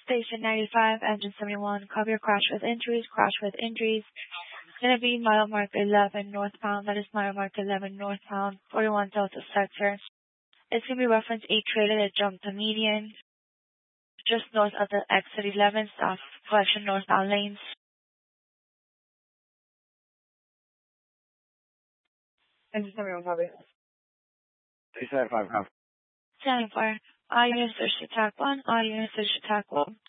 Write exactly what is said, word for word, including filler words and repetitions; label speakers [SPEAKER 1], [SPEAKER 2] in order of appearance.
[SPEAKER 1] Station ninety-five, Engine seventy-one, cover your crash with injuries, crash with injuries. It's going to be mile marker eleven northbound. That is mile marker eleven northbound, forty-one Delta sector. It's going to be reference eight trailer that jumped the median, just north of the exit eleven, south collection northbound lanes. Engine seventy-one, copy.
[SPEAKER 2] three seven five, copy.
[SPEAKER 1] Standing fire. All units search attack one, all units search attack one.